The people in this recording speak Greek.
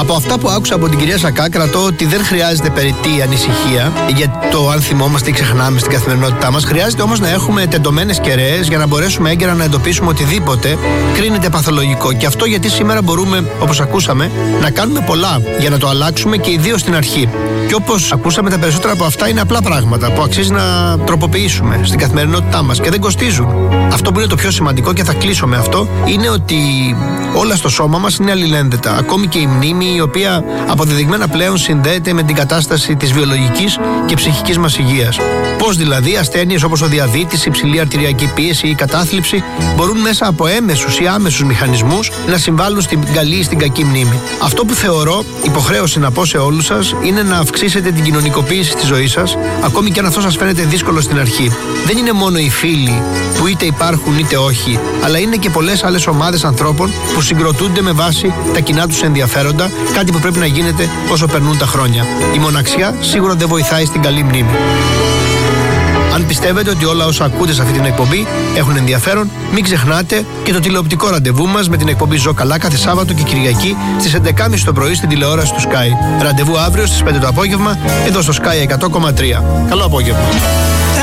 Από αυτά που άκουσα από την κυρία Σακά, κρατώ ότι δεν χρειάζεται περιττή ανησυχία για το αν θυμόμαστε ή ξεχνάμε στην καθημερινότητά μας. Χρειάζεται όμως να έχουμε τεντωμένες κεραίες για να μπορέσουμε έγκαιρα να εντοπίσουμε οτιδήποτε κρίνεται παθολογικό. Και αυτό γιατί σήμερα μπορούμε, όπως ακούσαμε, να κάνουμε πολλά για να το αλλάξουμε και ιδίως στην αρχή. Και όπως ακούσαμε, τα περισσότερα από αυτά είναι απλά πράγματα που αξίζει να τροποποιήσουμε στην καθημερινότητά μας και δεν κοστίζουν. Αυτό που είναι το πιο σημαντικό, και θα κλείσω με αυτό, είναι ότι όλα στο σώμα μας είναι αλληλένδετα. Ακόμη και η μνήμη, η οποία αποδεδειγμένα πλέον συνδέεται με την κατάσταση της βιολογικής και ψυχικής μας υγείας. Πώς δηλαδή ασθένειες όπως ο διαβήτης, η υψηλή αρτηριακή πίεση ή η κατάθλιψη μπορούν μέσα από έμεσους ή άμεσους μηχανισμούς να συμβάλλουν στην καλή ή στην κακή μνήμη. Αυτό που θεωρώ υποχρέωση να πω σε όλους σας είναι να αυξήσετε την κοινωνικοποίηση στη ζωή σας, ακόμη και αν αυτό σας φαίνεται δύσκολο στην αρχή. Δεν είναι μόνο οι φίλοι που είτε υπάρχουν είτε όχι, αλλά είναι και πολλές άλλες ομάδες ανθρώπων που συγκροτούνται με βάση τα κοινά τους ενδιαφέροντα, κάτι που πρέπει να γίνεται όσο περνούν τα χρόνια. Η μοναξιά σίγουρα δεν βοηθάει στην καλή μνήμη. Αν πιστεύετε ότι όλα όσα ακούτε σε αυτή την εκπομπή έχουν ενδιαφέρον, μην ξεχνάτε και το τηλεοπτικό ραντεβού μας με την εκπομπή Ζω Καλά κάθε Σάββατο και Κυριακή στις 11.30 το πρωί στην τηλεόραση του Sky. Ραντεβού αύριο στις 5 το απόγευμα εδώ στο Sky 100,3. Καλό απόγευμα.